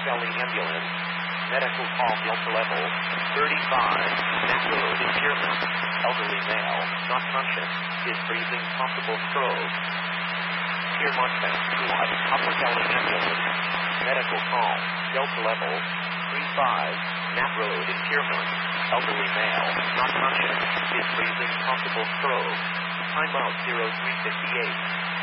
Valley Ambulance. Medical call Delta level 35. Mac Road in Piermont. Elderly male, not conscious, is breathing, possible stroke. Piermont Squad, Upper Valley Ambulance. Medical call Delta level 35. Mac Road in Piermont. Elderly male, not conscious, is breathing, possible stroke. Time out 0358.